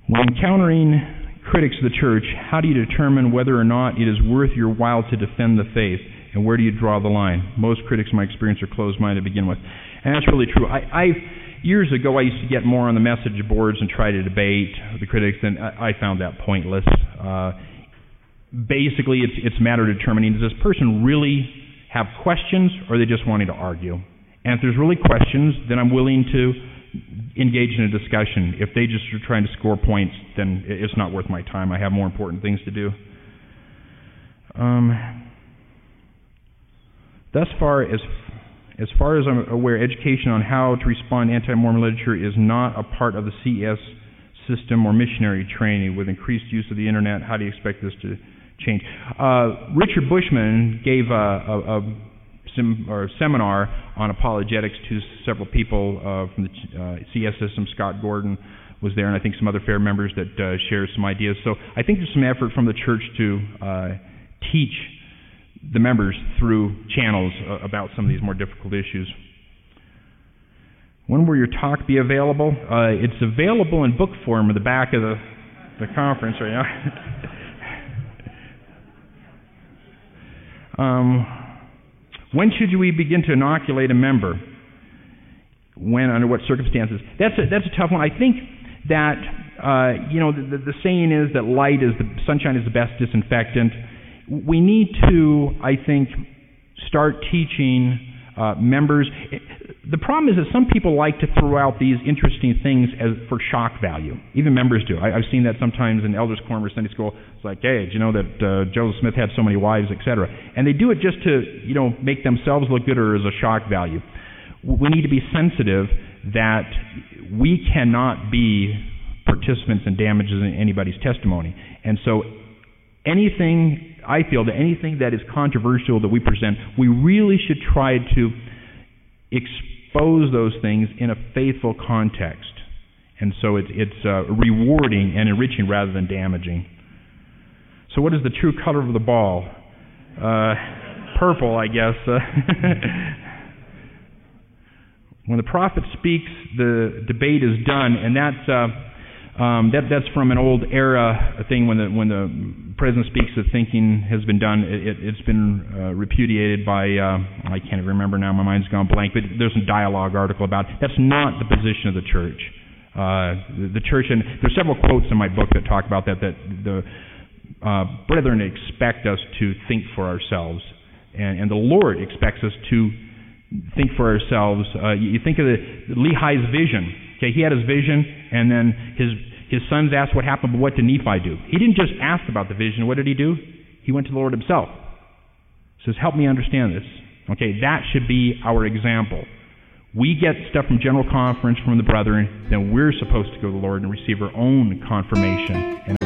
When encountering critics of the church, how do you determine whether or not it is worth your while to defend the faith? And where do you draw the line? Most critics, in my experience, are closed-minded to begin with. And that's really true. Years ago, I used to get more on the message boards and try to debate the critics, and I found that pointless. Basically, it's a matter of determining, does this person really have questions, or are they just wanting to argue? And if there's really questions, then I'm willing to engage in a discussion. If they just are trying to score points, then it's not worth my time. I have more important things to do. Thus far as I'm aware, education on how to respond to anti-Mormon literature is not a part of the CS system or missionary training. With increased use of the internet, how do you expect this to change? Richard Bushman gave a seminar on apologetics to several people from the CS system. Scott Gordon was there, and I think some other fair members that share some ideas. So I think there's some effort from the church to teach the members through channels about some of these more difficult issues. When will your talk be available? It's available in book form at the back of the conference right now. When should we begin to inoculate a member? When, under what circumstances? That's a tough one. I think that the saying is that sunshine is the best disinfectant. We need to, I think, start teaching members. The problem is that some people like to throw out these interesting things for shock value. Even members do. I've seen that sometimes in Elders' Quorum or Sunday School. It's like, hey, did you know that Joseph Smith had so many wives, etc. And they do it just to, make themselves look good or as a shock value. We need to be sensitive that we cannot be participants in damages in anybody's testimony. And so I feel that anything that is controversial that we present, we really should try to expose those things in a faithful context. And so it's rewarding and enriching rather than damaging. So what is the true color of the ball? Purple, I guess. When the prophet speaks, the debate is done, and that's from an old era thing. When the president speaks, the thinking has been done. It's been repudiated by I can't even remember now. My mind's gone blank. But there's a dialogue article about it. That's not the position of the church. The church, and there's several quotes in my book that talk about that the brethren expect us to think for ourselves, and the Lord expects us to think for ourselves. You think of Lehi's vision. Okay, he had his vision, and then his sons asked what happened, but what did Nephi do? He didn't just ask about the vision. What did he do? He went to the Lord himself. He says, help me understand this. Okay, that should be our example. We get stuff from General Conference, from the brethren, then we're supposed to go to the Lord and receive our own confirmation and